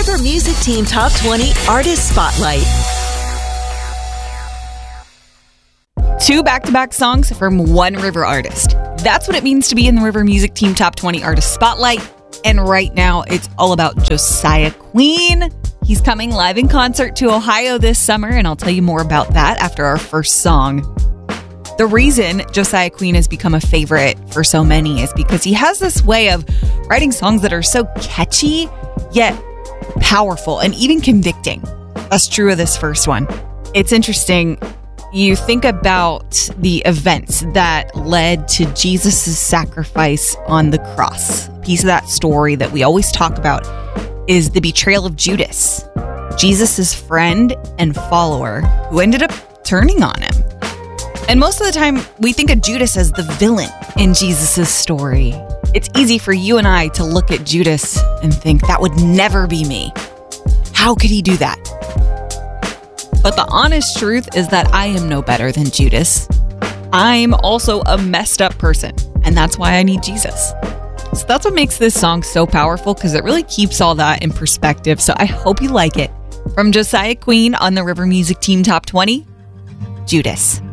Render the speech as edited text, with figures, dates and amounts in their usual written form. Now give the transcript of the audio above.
River Music Team Top 20 Artist Spotlight. 2 back-to-back songs from one River artist. That's what it means to be in the River Music Team Top 20 Artist Spotlight. And right now, it's all about Josiah Queen. He's coming live in concert to Ohio this summer, and I'll tell you more about that after our first song. The reason Josiah Queen has become a favorite for so many is because he has this way of writing songs that are so catchy, yet powerful and even convicting. That's true of this first one. It's interesting. You think about the events that led to Jesus' sacrifice on the cross. A piece of that story that we always talk about is the betrayal of Judas, Jesus' friend and follower, who ended up turning on him. And most of the time, we think of Judas as the villain in Jesus' story. It's easy for you and I to look at Judas and think, that would never be me. How could he do that? But the honest truth is that I am no better than Judas. I'm also a messed up person, and that's why I need Jesus. So that's what makes this song so powerful, because it really keeps all that in perspective. So I hope you like it. From Josiah Queen on the River Music Team Top 20, Judas.